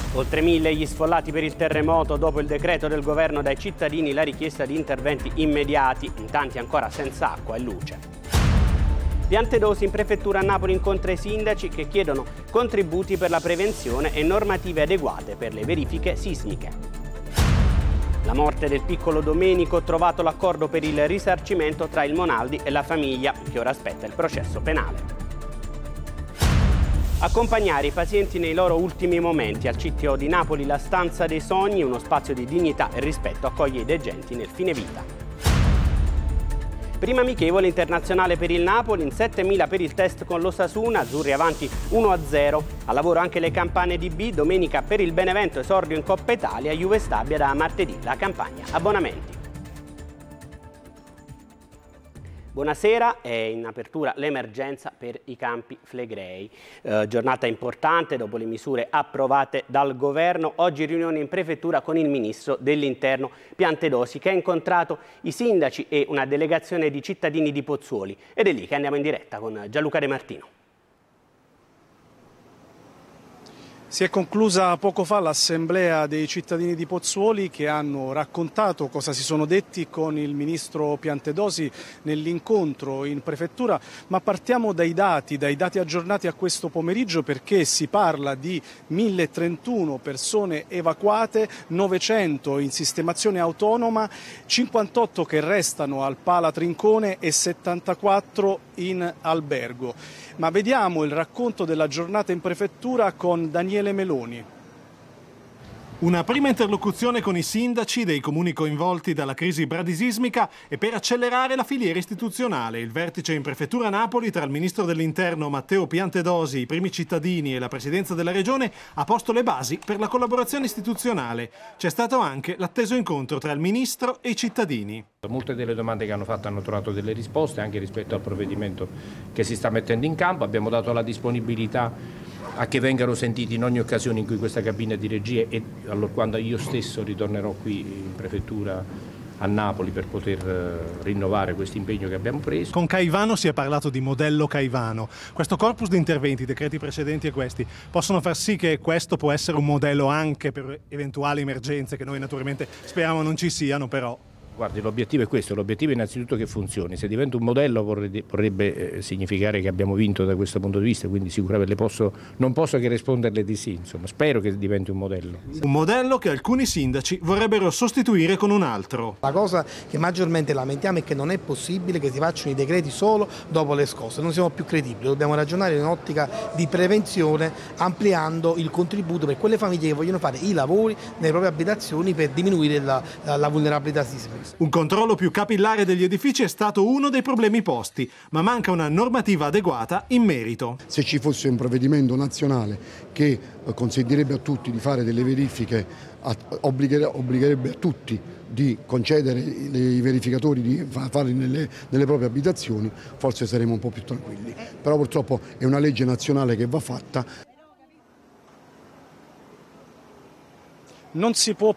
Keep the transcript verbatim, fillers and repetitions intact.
Oltre mille gli sfollati per il terremoto, dopo il decreto del governo dai cittadini la richiesta di interventi immediati, in tanti ancora senza acqua e luce. Piantedosi in prefettura a Napoli incontra i sindaci che chiedono contributi per la prevenzione e normative adeguate per le verifiche sismiche. La morte del piccolo Domenico, trovato l'accordo per il risarcimento tra il Monaldi e la famiglia, che ora aspetta il processo penale. Accompagnare i pazienti nei loro ultimi momenti. Al C T O di Napoli la stanza dei sogni, uno spazio di dignità e rispetto, accoglie i degenti nel fine vita. Prima amichevole internazionale per il Napoli, in settemila per il test con l'Osasuna, azzurri avanti uno a zero. A lavoro anche le campane di B, domenica per il Benevento esordio in Coppa Italia, Juve Stabia da martedì, la campagna abbonamenti. Buonasera, è in apertura l'emergenza per i Campi Flegrei. Eh, giornata importante dopo le misure approvate dal governo. Oggi riunione in prefettura con il ministro dell'Interno Piantedosi, che ha incontrato i sindaci e una delegazione di cittadini di Pozzuoli. Ed è lì che andiamo in diretta con Gianluca De Martino. Si è conclusa poco fa l'assemblea dei cittadini di Pozzuoli che hanno raccontato cosa si sono detti con il ministro Piantedosi nell'incontro in prefettura, ma partiamo dai dati, dai dati aggiornati a questo pomeriggio, perché si parla di mille trentuno persone evacuate, novecento in sistemazione autonoma, cinquantotto che restano al Pala Trincone e settantaquattro in albergo. Ma vediamo il racconto della giornata in prefettura con Daniele Meloni. Una prima interlocuzione con i sindaci dei comuni coinvolti dalla crisi bradisismica e per accelerare la filiera istituzionale. Il vertice in prefettura Napoli tra il ministro dell'Interno Matteo Piantedosi, i primi cittadini e la presidenza della regione ha posto le basi per la collaborazione istituzionale. C'è stato anche l'atteso incontro tra il ministro e i cittadini. Molte delle domande che hanno fatto hanno trovato delle risposte anche rispetto al provvedimento che si sta mettendo in campo. Abbiamo dato la disponibilità a che vengano sentiti in ogni occasione in cui questa cabina di regie e allora quando io stesso ritornerò qui in prefettura a Napoli per poter rinnovare questo impegno che abbiamo preso. Con Caivano si è parlato di modello Caivano. Questo corpus di interventi, i decreti precedenti e questi, possono far sì che questo può essere un modello anche per eventuali emergenze che noi naturalmente speriamo non ci siano, però. Guardi, l'obiettivo è questo, l'obiettivo è innanzitutto che funzioni. Se diventa un modello vorrebbe, vorrebbe eh, significare che abbiamo vinto da questo punto di vista, quindi sicuramente posso, non posso che risponderle di sì, insomma, spero che diventi un modello. Un modello che alcuni sindaci vorrebbero sostituire con un altro. La cosa che maggiormente lamentiamo è che non è possibile che si facciano i decreti solo dopo le scosse, non siamo più credibili, dobbiamo ragionare in un'ottica di prevenzione ampliando il contributo per quelle famiglie che vogliono fare i lavori nelle proprie abitazioni per diminuire la, la, la vulnerabilità sismica. Un controllo più capillare degli edifici è stato uno dei problemi posti, ma manca una normativa adeguata in merito. Se ci fosse un provvedimento nazionale che consentirebbe a tutti di fare delle verifiche, obbligherebbe a tutti di concedere i verificatori di farli nelle, nelle proprie abitazioni, forse saremo un po' più tranquilli. Però purtroppo è una legge nazionale che va fatta. Non si può